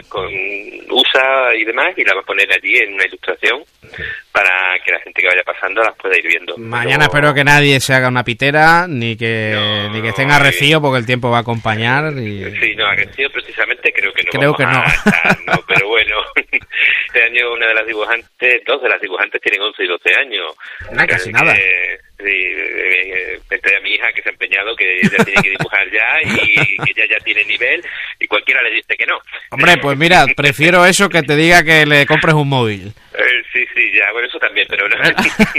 usa y demás, y la va a poner allí en una ilustración para que la gente que vaya pasando las pueda ir viendo. Mañana espero que nadie se haga una pitera, ni que estén arrecidos, porque el tiempo va a acompañar. Sí, no, arrecidos precisamente creo que no. No, pero bueno, este año dos de las dibujantes tienen 11 y 12 años. Casi nada. Entre a mi hija que se ha empeñado que ella tiene que dibujar ya y que ella ya tiene nivel y cualquiera le dice que no. Hombre, pues mira, prefiero eso que te diga que le compres un móvil. Sí, ya, bueno, eso también, pero no.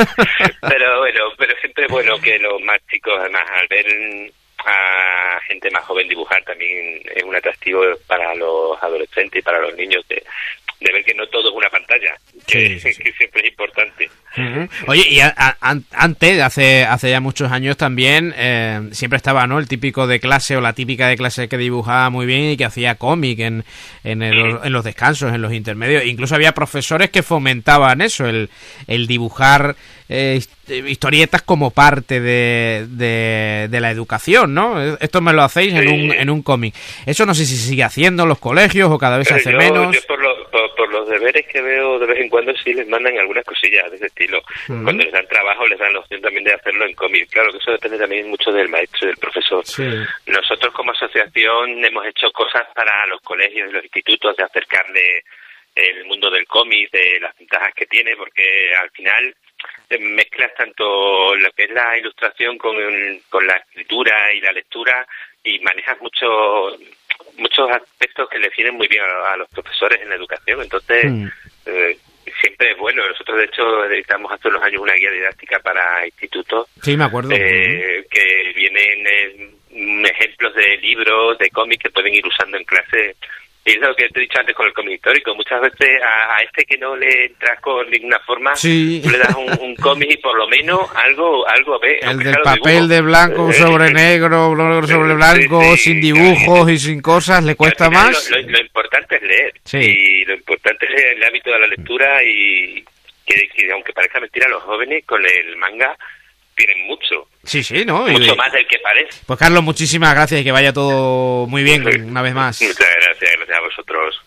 pero siempre es bueno que los más chicos, además, al ver a gente más joven dibujar, también es un atractivo para los adolescentes y para los niños de ver que no todo es una pantalla, que siempre es importante. Uh-huh. Oye, y antes, hace ya muchos años también, siempre estaba, ¿no?, el típico de clase o la típica de clase que dibujaba muy bien y que hacía cómic en los descansos, en los intermedios. Incluso había profesores que fomentaban eso, el dibujar historietas como parte de la educación, ¿no? Esto me lo hacéis en un cómic. Eso no sé si se sigue haciendo en los colegios o cada vez se hace menos. Yo por los deberes que veo de vez en cuando sí les mandan algunas cosillas de ese estilo. Uh-huh. Cuando les dan trabajo les dan la opción también de hacerlo en cómic. Claro que eso depende también mucho del maestro y del profesor. Sí. Nosotros como asociación hemos hecho cosas para los colegios y los institutos de acercarle el mundo del cómic, de las ventajas que tiene, porque al final mezclas tanto lo que es la ilustración con la escritura y la lectura y manejas muchos aspectos que le vienen muy bien a los profesores en la educación. Entonces, siempre es bueno. Nosotros, de hecho, editamos hace unos años una guía didáctica para institutos. Sí, me acuerdo. Que vienen ejemplos de libros, de cómics que pueden ir usando en clase. Y es lo que te he dicho antes con el cómic histórico. Muchas veces a este que no le entras con ninguna forma, tú le das un cómic y por lo menos algo ve. El del papel de blanco sobre negro sobre blanco, sin dibujos y sin cosas, ¿le cuesta más? Lo importante es leer. Sí. Y lo importante es el hábito de la lectura y que aunque parezca mentira, los jóvenes con el manga tienen mucho. Sí, ¿no? Mucho más del que parece. Pues Carlos, muchísimas gracias y que vaya todo muy bien una vez más. Muchas gracias a vosotros.